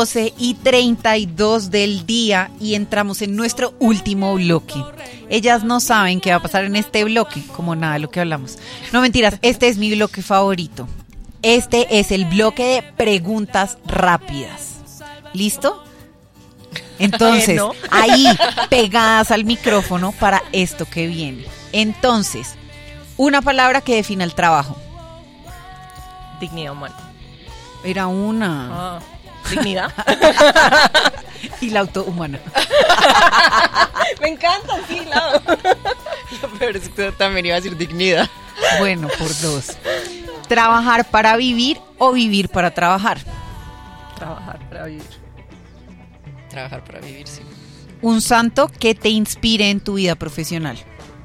12:32 del día y entramos en nuestro último bloque. Ellas no saben qué va a pasar en este bloque, como nada de lo que hablamos. No, mentiras, este es mi bloque favorito. Este es el bloque de preguntas rápidas. ¿Listo? Entonces, ¿No? ahí pegadas al micrófono para esto que viene. Entonces, una palabra que defina el trabajo. Dignidad humana. Era una. Dignidad. Y la autohumana. Me encanta, sí, claro. Lo peor es que también iba a decir dignidad. Bueno, por dos. ¿Trabajar para vivir o vivir para trabajar? Trabajar para vivir. Trabajar para vivir, sí. Un santo que te inspire en tu vida profesional.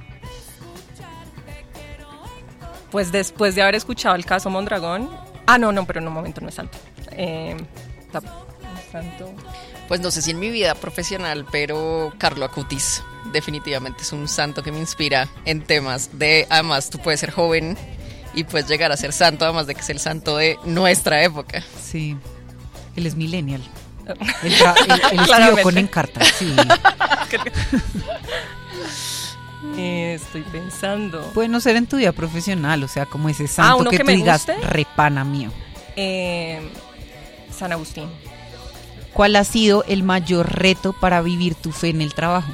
Pues después de haber escuchado el caso Mondragón. Pero en un momento no es santo. Santo. Pues no sé si en mi vida profesional, pero Carlo Acutis definitivamente es un santo que me inspira en temas de, además tú puedes ser joven y puedes llegar a ser santo, además de que es el santo de nuestra época. Sí, él es millennial. Él escribió con Encarta, sí. Estoy pensando. Puede no ser en tu vida profesional, o sea, como ese santo uno que que tú me digas, guste. repana mío. San Agustín. ¿Cuál ha sido el mayor reto para vivir tu fe en el trabajo?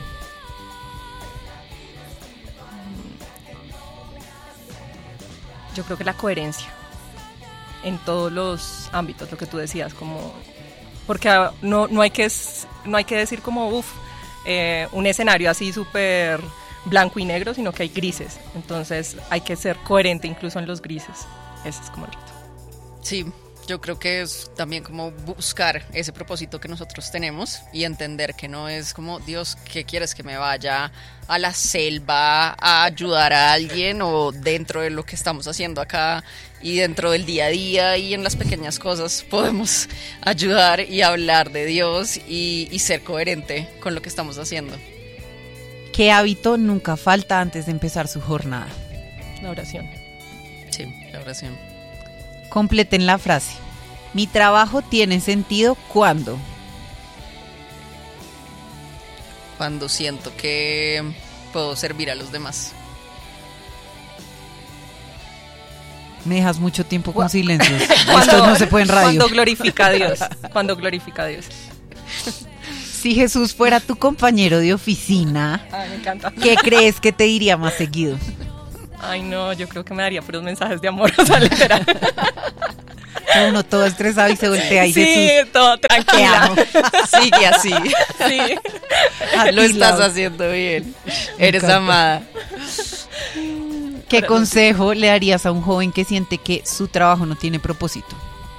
Yo creo que la coherencia en todos los ámbitos, lo que tú decías, como porque no hay que decir como un escenario así súper blanco y negro, sino que hay grises. Entonces hay que ser coherente incluso en los grises. Ese es como el reto. Sí, yo creo que es también como buscar ese propósito que nosotros tenemos y entender que no es como, Dios, ¿qué quieres? Que me vaya a la selva a ayudar a alguien, o dentro de lo que estamos haciendo acá y dentro del día a día y en las pequeñas cosas podemos ayudar y hablar de Dios y ser coherente con lo que estamos haciendo. ¿Qué hábito nunca falta antes de empezar su jornada? La oración. Sí, la oración. Completen la frase. Mi trabajo tiene sentido cuando. Cuando siento que puedo servir a los demás. Me dejas mucho tiempo con silencios. Esto no se puede en radio. Cuando glorifica a Dios. Cuando glorifica a Dios. Si Jesús fuera tu compañero de oficina, Me encanta. ¿qué crees que te diría más seguido? Ay, no, yo creo que me daría puros mensajes de amor, o sea, literal. Uno todo estresado y se voltea y Sí, Jesús, todo te tranquila. amo. Sigue así. Sí. A Lo ti, estás Lau. haciendo bien. Eres encanta. amada. ¿Qué consejo le darías a un joven que siente que su trabajo no tiene propósito?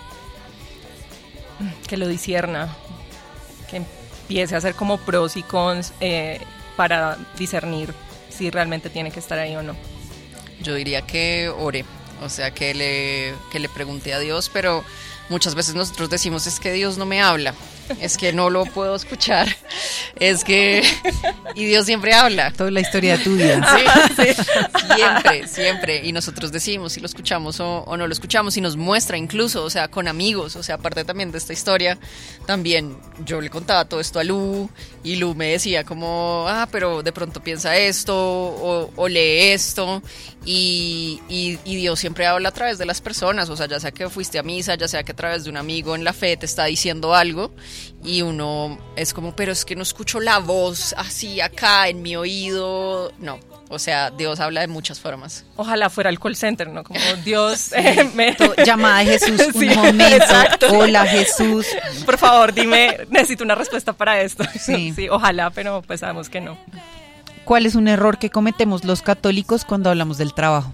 Que lo discierna, que empiece a hacer como pros y cons para discernir si realmente tiene que estar ahí o no. Yo diría que ore, o sea, que le pregunte a Dios, pero muchas veces nosotros decimos, es que Dios no me habla, es que no lo puedo escuchar, es que... Y Dios siempre habla. Toda la historia de tu vida. Sí, siempre, siempre. Y nosotros decimos si lo escuchamos o no lo escuchamos, y nos muestra incluso, o sea, con amigos, o sea, aparte también de esta historia, también yo le contaba todo esto a Lu, y Lu me decía como, pero de pronto piensa esto, o lee esto, y Dios siempre habla a través de las personas, o sea, ya sea que fuiste a misa, ya sea que a través de un amigo en la fe te está diciendo algo, y uno es como, pero es que no escucho la voz así acá en mi oído. No, o sea, Dios habla de muchas formas. Ojalá fuera el call center, ¿no? Como Dios, Llamada de Jesús, un Sí, momento. exacto. Hola Jesús. por favor, dime, necesito una respuesta para esto. Sí. Sí, ojalá, pero pues sabemos que no. ¿Cuál es un error que cometemos los católicos cuando hablamos del trabajo?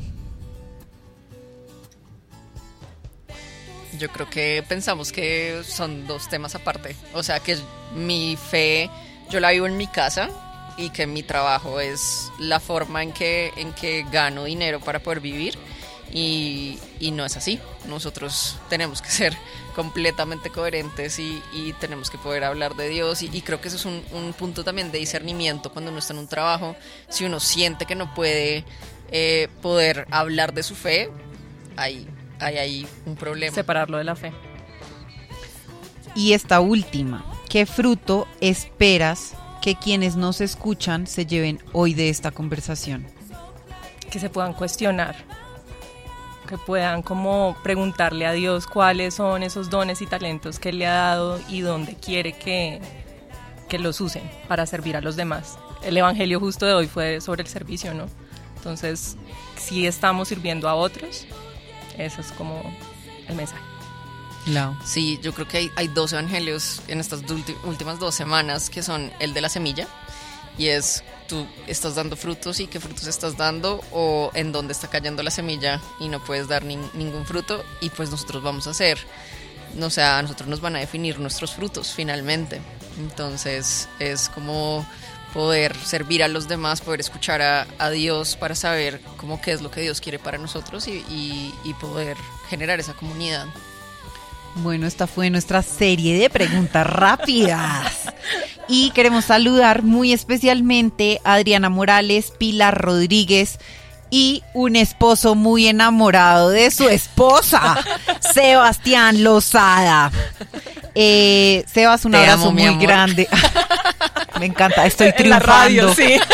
Yo creo que pensamos que son dos temas aparte. O sea, que mi fe, yo la vivo en mi casa, y que mi trabajo es la forma en que gano dinero para poder vivir. Y no es así. Nosotros tenemos que ser completamente coherentes y tenemos que poder hablar de Dios. Y creo que eso es un punto también de discernimiento cuando uno está en un trabajo. Si uno siente que no puede poder hablar de su fe, hay un problema. Separarlo de la fe. Y esta última, ¿qué fruto esperas que quienes nos escuchan se lleven hoy de esta conversación? Que se puedan cuestionar, que puedan como preguntarle a Dios cuáles son esos dones y talentos que Él le ha dado y dónde quiere que los usen para servir a los demás. El evangelio justo de hoy fue sobre el servicio, ¿no? Entonces, si estamos sirviendo a otros, eso es como el mensaje. Lau. Sí, yo creo que hay dos evangelios en estas últimas 2 semanas que son el de la semilla, y es tú estás dando frutos y qué frutos estás dando, o en dónde está cayendo la semilla y no puedes dar ningún fruto, y pues nosotros vamos a hacer, o sea, a nosotros nos van a definir nuestros frutos finalmente. Entonces es como poder servir a los demás, poder escuchar a Dios para saber cómo qué es lo que Dios quiere para nosotros y poder generar esa comunidad. Bueno, esta fue nuestra serie de preguntas rápidas. Y queremos saludar muy especialmente a Adriana Morales, Pilar Rodríguez y un esposo muy enamorado de su esposa, Sebastián Lozada. Sebas, un abrazo muy grande. Me encanta, estoy triunfando. En la radio, sí.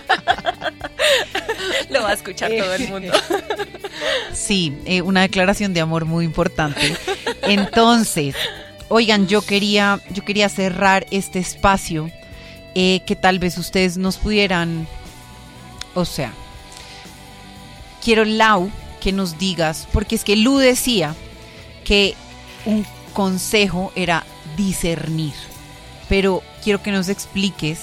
Lo va a escuchar todo el mundo. Sí, una declaración de amor muy importante. Entonces, oigan, yo quería cerrar este espacio, que tal vez ustedes nos pudieran, o sea, quiero, Lau, que nos digas, porque es que Lu decía que un consejo era discernir, pero quiero que nos expliques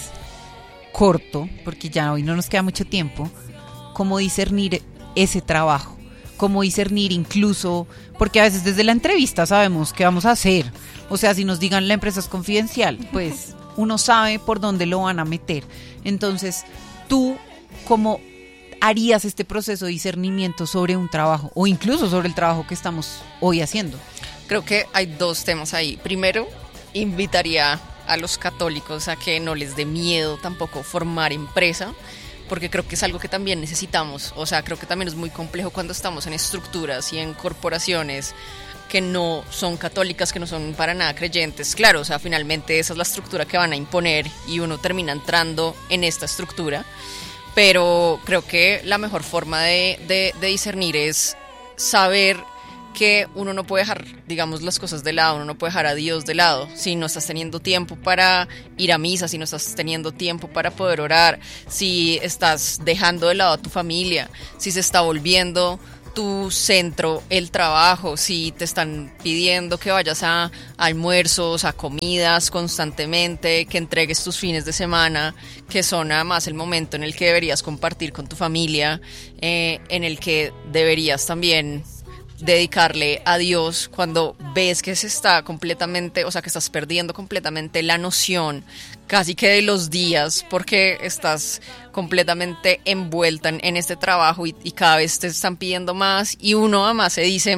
corto, porque ya hoy no nos queda mucho tiempo, cómo discernir ese trabajo, cómo discernir incluso, porque a veces desde la entrevista sabemos qué vamos a hacer, o sea, si nos digan la empresa es confidencial, pues uno sabe por dónde lo van a meter. Entonces, tú, ¿cómo harías este proceso de discernimiento sobre un trabajo o incluso sobre el trabajo que estamos hoy haciendo? Creo que hay 2 temas ahí. Primero, invitaría a los católicos a que no les dé miedo tampoco formar empresa, porque creo que es algo que también necesitamos. O sea, creo que también es muy complejo cuando estamos en estructuras y en corporaciones que no son católicas, que no son para nada creyentes. Claro, o sea, finalmente esa es la estructura que van a imponer y uno termina entrando en esta estructura. Pero creo que la mejor forma de discernir es saber que uno no puede dejar, digamos, las cosas de lado, uno no puede dejar a Dios de lado. Si no estás teniendo tiempo para ir a misa, si no estás teniendo tiempo para poder orar, si estás dejando de lado a tu familia, si se está volviendo tu centro el trabajo, si te están pidiendo que vayas a almuerzos, a comidas constantemente, que entregues tus fines de semana, que son además el momento en el que deberías compartir con tu familia, en el que deberías también dedicarle a Dios, cuando ves que se está completamente, o sea, que estás perdiendo completamente la noción casi que de los días, porque estás completamente envuelta en este trabajo y cada vez te están pidiendo más, y uno además se dice,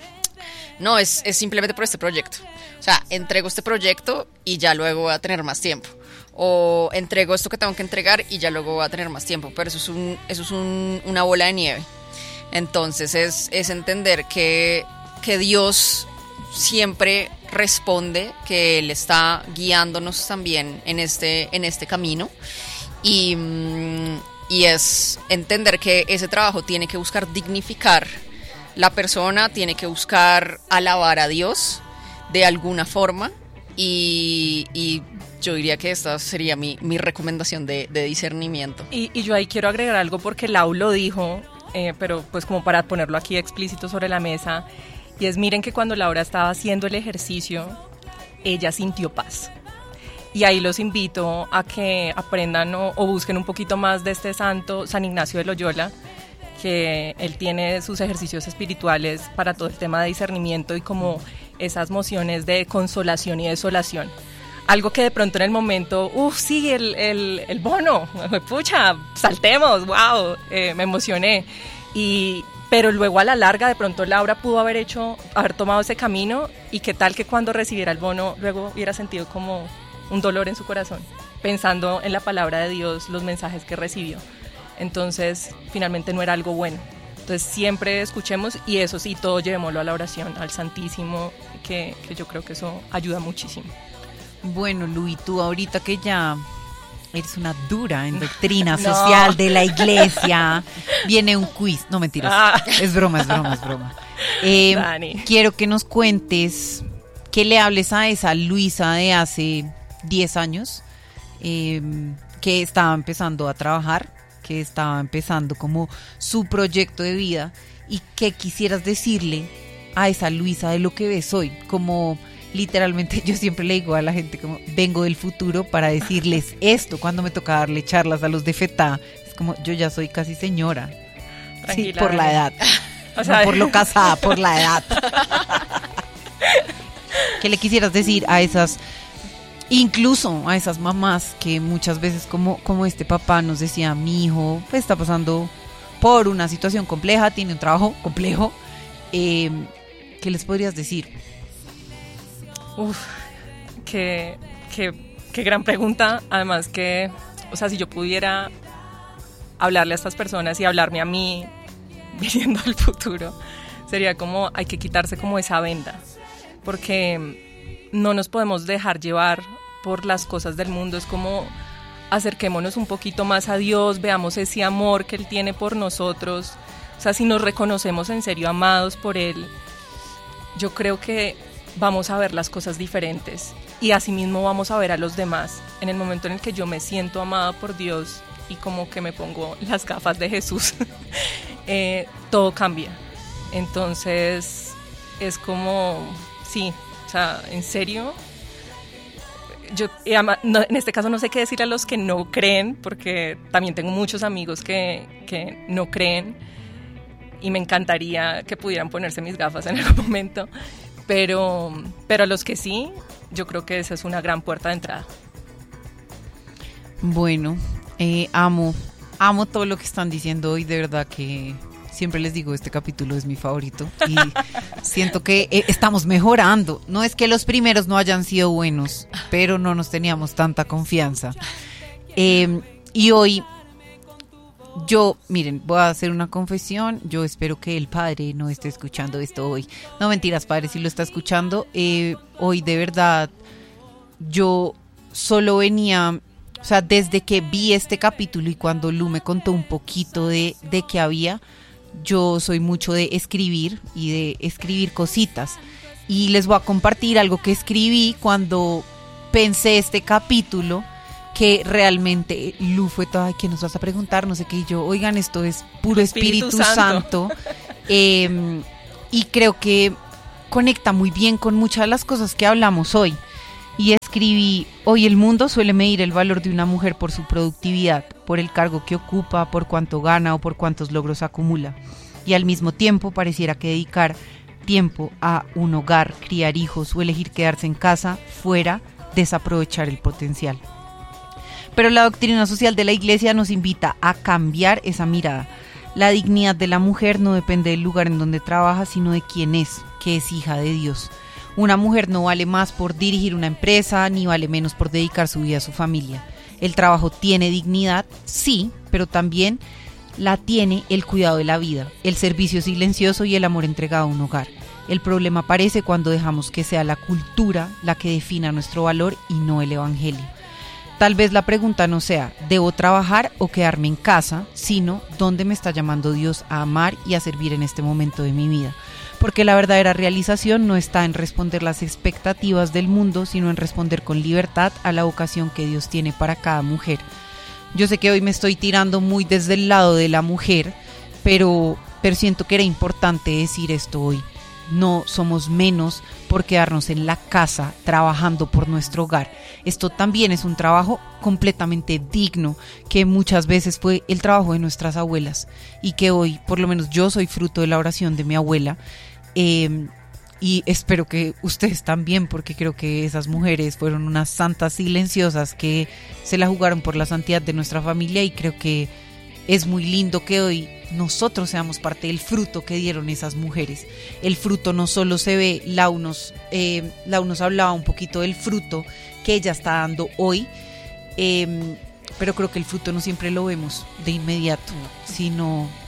no, es simplemente por este proyecto, o sea, entrego este proyecto y ya luego voy a tener más tiempo, o entrego esto que tengo que entregar y ya luego voy a tener más tiempo, pero eso es una bola de nieve. Entonces es entender que Dios siempre responde, que Él está guiándonos también en este camino, y es entender que ese trabajo tiene que buscar dignificar la persona, tiene que buscar alabar a Dios de alguna forma, y yo diría que esta sería mi recomendación de discernimiento. Y yo ahí quiero agregar algo, porque Lau lo dijo, pero pues como para ponerlo aquí explícito sobre la mesa, y es, miren que cuando Laura estaba haciendo el ejercicio, ella sintió paz. Y ahí los invito a que aprendan o busquen un poquito más de este santo, San Ignacio de Loyola, que él tiene sus ejercicios espirituales para todo el tema de discernimiento y como esas mociones de consolación y desolación. Algo que de pronto en el momento, sí, el bono, pucha, saltemos, wow, me emocioné. Pero luego a la larga de pronto Laura pudo haber tomado ese camino, y qué tal que cuando recibiera el bono luego hubiera sentido como un dolor en su corazón, pensando en la palabra de Dios, los mensajes que recibió. Entonces finalmente no era algo bueno. Entonces siempre escuchemos y eso sí, todo llevémoslo a la oración, al Santísimo, que yo creo que eso ayuda muchísimo. Bueno, Luis, tú ahorita que ya eres una dura en doctrina social de la iglesia, viene un quiz. No, mentiras. Es broma. Dani. Quiero que nos cuentes, que le hables a esa Luisa de hace 10 años, que estaba empezando a trabajar, que estaba empezando como su proyecto de vida, y que quisieras decirle a esa Luisa de lo que ves hoy, como literalmente yo siempre le digo a la gente como vengo del futuro para decirles esto cuando me toca darle charlas a los de FETA, es como yo ya soy casi señora. Tranquila, sí, por la edad, o sea, no por lo casada, por la edad. ¿Qué le quisieras decir a esas, incluso a esas mamás que muchas veces como este papá nos decía, mi hijo pues está pasando por una situación compleja, tiene un trabajo complejo, ¿qué les podrías decir? Qué gran pregunta. Además que, o sea, si yo pudiera hablarle a estas personas y hablarme a mí viviendo el futuro, sería como hay que quitarse como esa venda, porque no nos podemos dejar llevar por las cosas del mundo. Es como acerquémonos un poquito más a Dios, veamos ese amor que Él tiene por nosotros. O sea, si nos reconocemos en serio amados por Él, yo creo que vamos a ver las cosas diferentes y asimismo vamos a ver a los demás. En el momento en el que yo me siento amada por Dios y como que me pongo las gafas de Jesús, todo cambia. Entonces es como, sí, o sea, en serio, yo en este caso no sé qué decir a los que no creen, porque también tengo muchos amigos que no creen y me encantaría que pudieran ponerse mis gafas en algún momento. Pero a los que sí, yo creo que esa es una gran puerta de entrada. Bueno, amo todo lo que están diciendo hoy, de verdad que siempre les digo, este capítulo es mi favorito y siento que estamos mejorando. No es que los primeros no hayan sido buenos, pero no nos teníamos tanta confianza. Y hoy miren, voy a hacer una confesión. Yo espero que el padre no esté escuchando esto hoy. No, mentiras, padre, si lo está escuchando. Hoy de verdad, yo solo venía, o sea, desde que vi este capítulo y cuando Lu me contó un poquito de qué había, yo soy mucho de escribir y de escribir cositas. Y les voy a compartir algo que escribí cuando pensé este capítulo, que realmente Lu fue toda, ¿qué nos vas a preguntar? No sé qué, y yo, oigan, esto es puro Espíritu Santo. Y creo que conecta muy bien con muchas de las cosas que hablamos hoy. Y escribí, hoy el mundo suele medir el valor de una mujer por su productividad, por el cargo que ocupa, por cuánto gana o por cuántos logros acumula. Y al mismo tiempo pareciera que dedicar tiempo a un hogar, criar hijos o elegir quedarse en casa fuera desaprovechar el potencial. Pero la doctrina social de la Iglesia nos invita a cambiar esa mirada. La dignidad de la mujer no depende del lugar en donde trabaja, sino de quién es, que es hija de Dios. Una mujer no vale más por dirigir una empresa, ni vale menos por dedicar su vida a su familia. El trabajo tiene dignidad, sí, pero también la tiene el cuidado de la vida, el servicio silencioso y el amor entregado a un hogar. El problema aparece cuando dejamos que sea la cultura la que defina nuestro valor y no el evangelio. Tal vez la pregunta no sea, ¿debo trabajar o quedarme en casa?, sino, ¿dónde me está llamando Dios a amar y a servir en este momento de mi vida? Porque la verdadera realización no está en responder las expectativas del mundo, sino en responder con libertad a la vocación que Dios tiene para cada mujer. Yo sé que hoy me estoy tirando muy desde el lado de la mujer, pero siento que era importante decir esto hoy. No somos menos por quedarnos en la casa trabajando por nuestro hogar. Esto también es un trabajo completamente digno, que muchas veces fue el trabajo de nuestras abuelas y que hoy, por lo menos yo soy fruto de la oración de mi abuela, y espero que ustedes también, porque creo que esas mujeres fueron unas santas silenciosas que se la jugaron por la santidad de nuestra familia, y creo que es muy lindo que hoy nosotros seamos parte del fruto que dieron esas mujeres. El fruto no solo se ve, Lau nos hablaba un poquito del fruto que ella está dando hoy, pero creo que el fruto no siempre lo vemos de inmediato, sino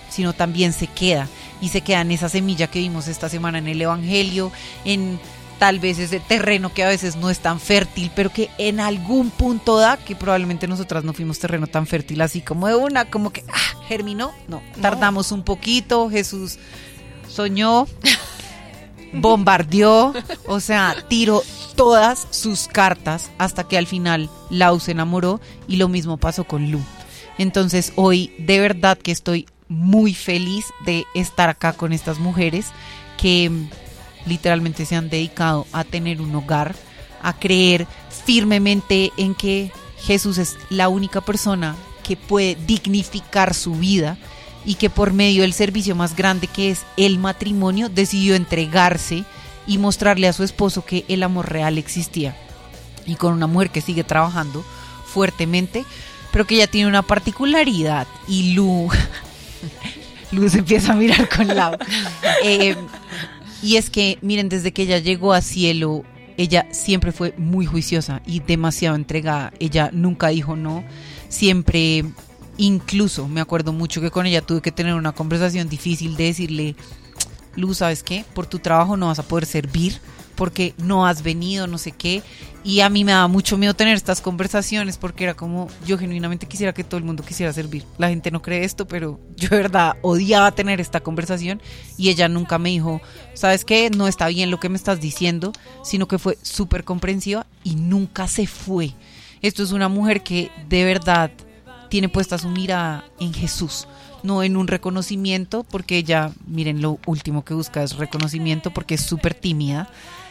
sino también se queda. Y se queda en esa semilla que vimos esta semana en el Evangelio, en tal vez ese terreno que a veces no es tan fértil, pero que en algún punto da, que probablemente nosotras no fuimos terreno tan fértil así como de una, como que germinó. No, tardamos un poquito, Jesús soñó, bombardeó, o sea, tiró todas sus cartas hasta que al final Lau se enamoró, y lo mismo pasó con Lu. Entonces hoy de verdad que estoy muy feliz de estar acá con estas mujeres que literalmente se han dedicado a tener un hogar, a creer firmemente en que Jesús es la única persona que puede dignificar su vida, y que por medio del servicio más grande que es el matrimonio decidió entregarse y mostrarle a su esposo que el amor real existía, y con una mujer que sigue trabajando fuertemente, pero que ya tiene una particularidad. Y Lu se empieza a mirar con Lau. Y es que, miren, desde que ella llegó a Cielo, ella siempre fue muy juiciosa y demasiado entregada. Ella nunca dijo no, siempre, incluso me acuerdo mucho que con ella tuve que tener una conversación difícil de decirle: Lu, ¿sabes qué? Por tu trabajo no vas a poder servir porque no has venido, no sé qué. Y a mí me daba mucho miedo tener estas conversaciones, porque era como, yo genuinamente quisiera que todo el mundo quisiera servir. La gente no cree esto, pero yo de verdad odiaba tener esta conversación, y ella nunca me dijo, ¿sabes qué? No está bien lo que me estás diciendo, sino que fue súper comprensiva y nunca se fue. Esto es una mujer que de verdad tiene puesta su mirada en Jesús, no en un reconocimiento, porque ella, miren, lo último que busca es reconocimiento, porque es súper tímida,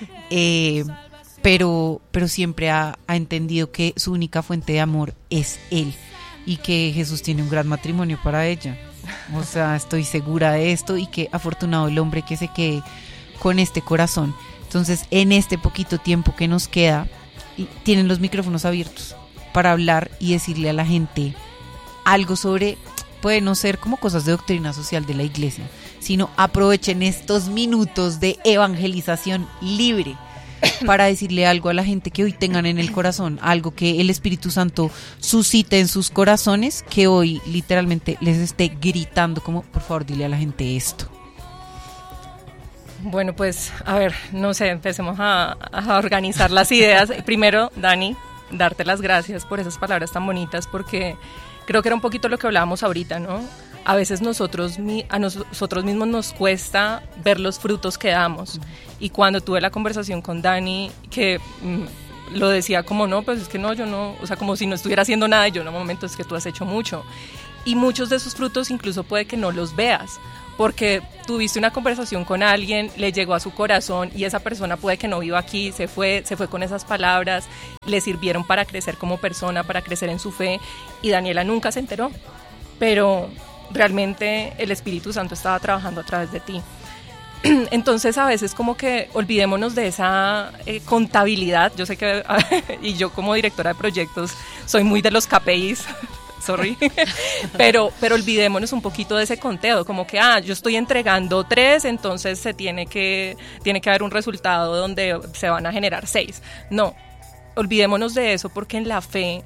pero siempre ha entendido que su única fuente de amor es Él, y que Jesús tiene un gran matrimonio para ella. O sea, estoy segura de esto, y que afortunado el hombre que se quede con este corazón. Entonces, en este poquito tiempo que nos queda, tienen los micrófonos abiertos para hablar y decirle a la gente algo sobre, puede no ser como cosas de doctrina social de la iglesia, sino aprovechen estos minutos de evangelización libre para decirle algo a la gente que hoy tengan en el corazón, algo que el Espíritu Santo suscite en sus corazones, que hoy literalmente les esté gritando como, por favor, dile a la gente esto. Bueno, pues, a ver, no sé, empecemos a organizar las ideas. Primero, Dani, darte las gracias por esas palabras tan bonitas, porque creo que era un poquito lo que hablábamos ahorita, ¿no? A veces a nosotros mismos nos cuesta ver los frutos que damos. Y cuando tuve la conversación con Dani, que lo decía como, no, pues es que no, yo no, o sea, como si no estuviera haciendo nada, y yo, no, momento, es que tú has hecho mucho. Y muchos de esos frutos incluso puede que no los veas, porque tuviste una conversación con alguien, le llegó a su corazón, y esa persona puede que no viva aquí, se fue con esas palabras, le sirvieron para crecer como persona, para crecer en su fe, y Daniela nunca se enteró, pero realmente el Espíritu Santo estaba trabajando a través de ti. Entonces a veces como que olvidémonos de esa contabilidad. Yo sé que y yo como directora de proyectos soy muy de los KPIs, sorry, pero olvidémonos un poquito de ese conteo, como que yo estoy entregando 3, entonces tiene que haber un resultado donde se van a generar 6. No, olvidémonos de eso, porque en la fe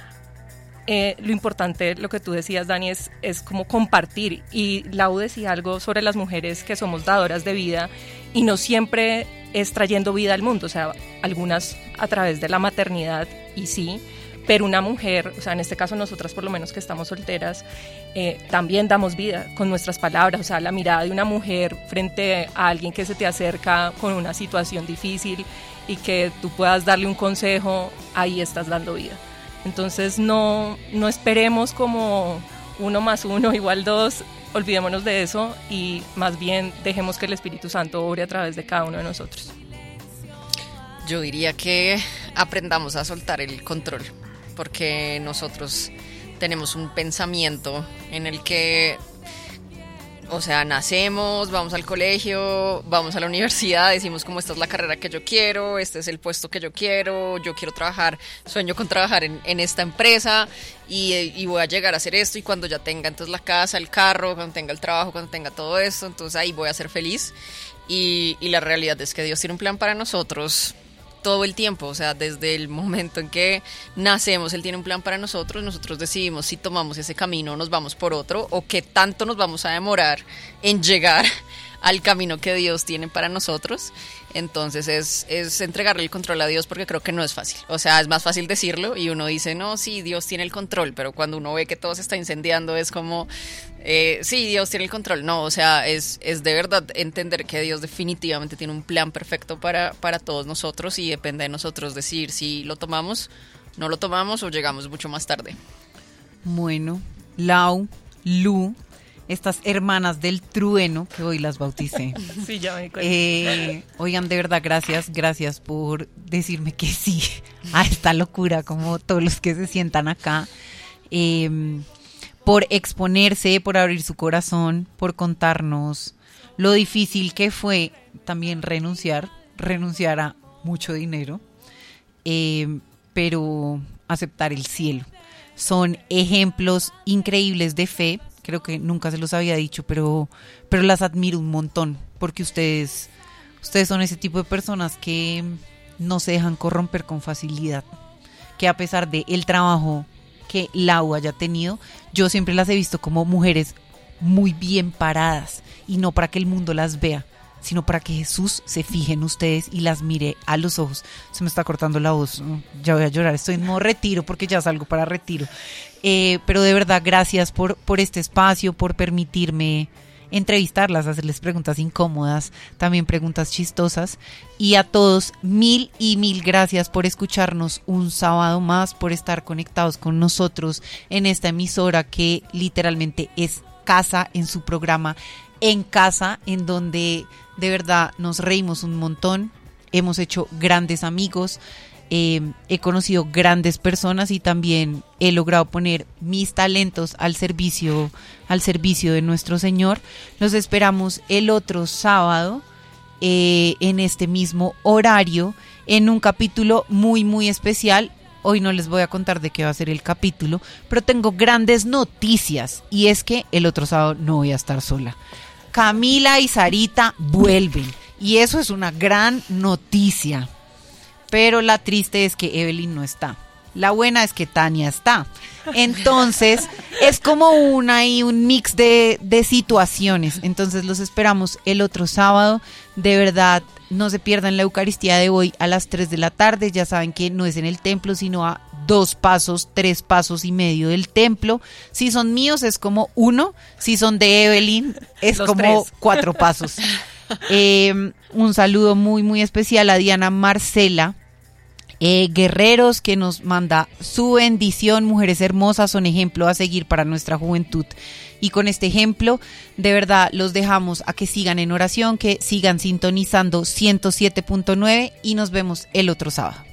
lo importante, lo que tú decías, Dani, es como compartir. Y Lau decía algo sobre las mujeres que somos dadoras de vida, y no siempre es trayendo vida al mundo, o sea, algunas a través de la maternidad, y sí, pero una mujer, o sea, en este caso nosotras por lo menos que estamos solteras, también damos vida con nuestras palabras. O sea, la mirada de una mujer frente a alguien que se te acerca con una situación difícil y que tú puedas darle un consejo, ahí estás dando vida. Entonces no esperemos como 1 más 1 = 2, olvidémonos de eso, y más bien dejemos que el Espíritu Santo obre a través de cada uno de nosotros. Yo diría que aprendamos a soltar el control, porque nosotros tenemos un pensamiento en el que, o sea, nacemos, vamos al colegio, vamos a la universidad, decimos como esta es la carrera que yo quiero, este es el puesto que yo quiero trabajar, sueño con trabajar en esta empresa, y voy a llegar a hacer esto, y cuando ya tenga entonces la casa, el carro, cuando tenga el trabajo, cuando tenga todo esto, entonces ahí voy a ser feliz. Y la realidad es que Dios tiene un plan para nosotros todo el tiempo, o sea, desde el momento en que nacemos, Él tiene un plan para nosotros, nosotros decidimos si tomamos ese camino o nos vamos por otro, o qué tanto nos vamos a demorar en llegar al camino que Dios tiene para nosotros. Entonces es entregarle el control a Dios, porque creo que no es fácil. O sea, es más fácil decirlo y uno dice, no, sí, Dios tiene el control, pero cuando uno ve que todo se está incendiando es como, sí, Dios tiene el control. No, o sea, es de verdad entender que Dios definitivamente tiene un plan perfecto para todos nosotros, y depende de nosotros decidir si lo tomamos, no lo tomamos o llegamos mucho más tarde. Bueno, Lau, Lu, estas hermanas del trueno, que hoy las bauticé. Sí, ya me di cuenta. Oigan, de verdad, gracias por decirme que sí a esta locura, como todos los que se sientan acá, por exponerse, por abrir su corazón, por contarnos lo difícil que fue también renunciar a mucho dinero, pero aceptar el cielo. Son ejemplos increíbles de fe. Creo que nunca se los había dicho, pero las admiro un montón, porque ustedes son ese tipo de personas que no se dejan corromper con facilidad, que a pesar del trabajo que Lau haya tenido, yo siempre las he visto como mujeres muy bien paradas, y no para que el mundo las vea, sino para que Jesús se fije en ustedes y las mire a los ojos. Se me está cortando la voz, ya voy a llorar, estoy en modo retiro porque ya salgo para retiro. Pero de verdad, gracias por este espacio, por permitirme entrevistarlas, hacerles preguntas incómodas, también preguntas chistosas. Y a todos, mil gracias por escucharnos un sábado más, por estar conectados con nosotros en esta emisora que literalmente es casa, en su programa En Casa, en donde de verdad nos reímos un montón, hemos hecho grandes amigos, he conocido grandes personas, y también he logrado poner mis talentos al servicio de nuestro Señor. Los esperamos el otro sábado, en este mismo horario, en un capítulo muy especial. Hoy no les voy a contar de qué va a ser el capítulo, pero tengo grandes noticias, y es que el otro sábado no voy a estar sola. Camila y Sarita vuelven, y eso es una gran noticia. Pero la triste es que Evelyn no está. La buena es que Tania está. Entonces, es como un mix de situaciones. Entonces, los esperamos el otro sábado. De verdad, no se pierdan la Eucaristía de hoy a las 3 de la tarde. Ya saben que no es en el templo, sino a 3 pasos y medio del templo. Si son míos, es como 1. Si son de Evelyn, es Los Los como 3. 4 pasos. Un saludo muy especial a Diana Marcela Guerreros, que nos manda su bendición. Mujeres hermosas, son ejemplo a seguir para nuestra juventud, y con este ejemplo de verdad los dejamos a que sigan en oración, que sigan sintonizando 107.9, y nos vemos el otro sábado.